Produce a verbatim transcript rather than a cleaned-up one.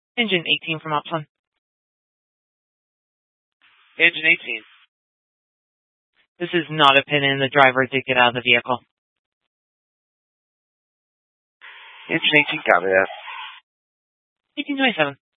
Engine eighteen from Ops one. Engine eighteen. This is not a pin in. The driver did get out of the vehicle. Engine eighteen, copy that. eighteen twenty-seven.